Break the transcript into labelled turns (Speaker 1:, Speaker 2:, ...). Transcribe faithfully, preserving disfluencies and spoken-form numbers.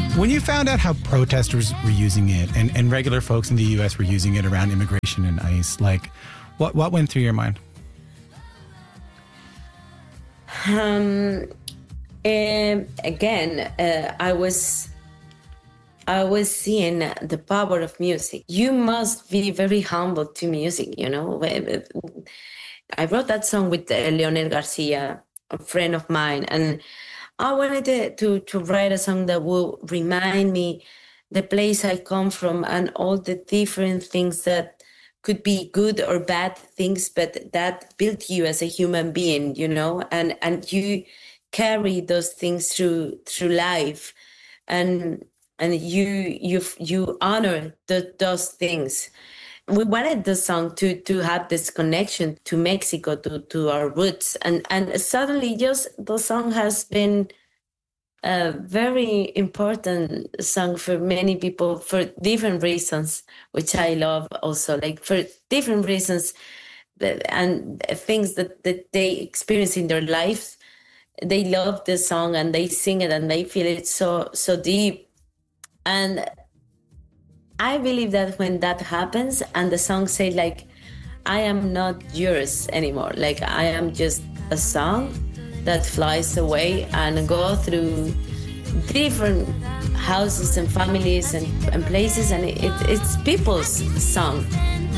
Speaker 1: When you found out how protesters were using it and, and regular folks in the U S were using it around immigration and ICE, like, what, what went through your mind?
Speaker 2: Um, um again, uh, I was I was seeing the power of music. You must be very humble to music, you know. I wrote that song with uh, Leonel Garcia, a friend of mine, and I wanted to, to, to write a song that will remind me the place I come from and all the different things that could be good or bad things, but that built you as a human being, you know, and, and you carry those things through through life, and and you you you honor the, those things. We wanted the song to to have this connection to Mexico, to to our roots, and and suddenly just the song has been a very important song for many people for different reasons, which I love also, like for different reasons that, and things that, that they experience in their lives. They love the song and they sing it and they feel it so so deep. And I believe that when that happens and the song say like, I am not yours anymore, like I am just a song that flies away and go through different houses and families and, and places, and it, it's people's song.